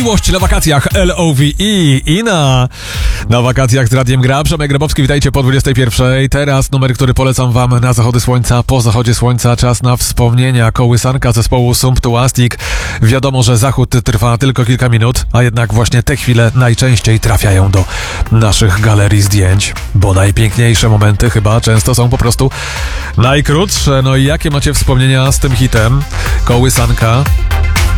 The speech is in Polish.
Miłość na wakacjach, L-O-V-E i na wakacjach z Radiem Gra. Przemek Grabowski, witajcie po 21. Teraz numer, który polecam wam na zachody słońca, po zachodzie słońca. Czas na wspomnienia. Kołysanka zespołu Sumptuastic. Wiadomo, że zachód trwa tylko kilka minut, a jednak właśnie te chwile najczęściej trafiają do naszych galerii zdjęć, bo najpiękniejsze momenty chyba często są po prostu najkrótsze. No i jakie macie wspomnienia z tym hitem? Kołysanka